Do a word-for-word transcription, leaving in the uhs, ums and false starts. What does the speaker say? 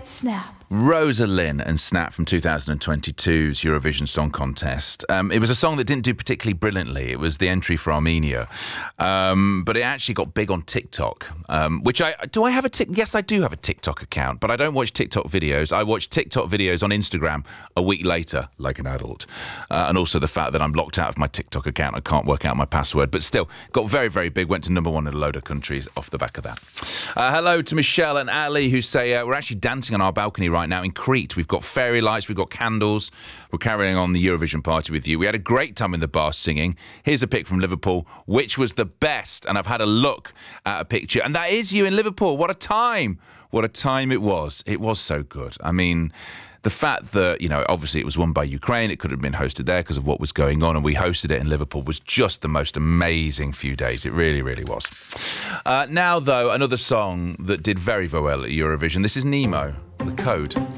Snap. Rosalind and Snap from two thousand twenty-two's Eurovision Song Contest. Um, it was a song that didn't do particularly brilliantly. It was the entry for Armenia. Um, but it actually got big on TikTok, um, which I... Do I have a... Tik? Yes, I do have a TikTok account, but I don't watch TikTok videos. I watch TikTok videos on Instagram a week later, like an adult. Uh, and also the fact that I'm locked out of my TikTok account. I can't work out my password. But still, got very, very big. Went to number one in a load of countries off the back of that. Uh, hello to Michelle and Ali, who say uh, we're actually dancing on our balcony right now in Crete. We've got fairy lights, we've got candles. We're carrying on the Eurovision party with you. We had a great time in the bar singing. Here's a pic from Liverpool, which was the best. And I've had a look at a picture, and that is you in Liverpool. What a time. What a time it was. It was so good. I mean, the fact that, you know, obviously it was won by Ukraine. It could have been hosted there because of what was going on, and we hosted it in Liverpool was just the most amazing few days. It really, really was. Uh, now, though, another song that did very, very well at Eurovision. This is Nemo, The Code.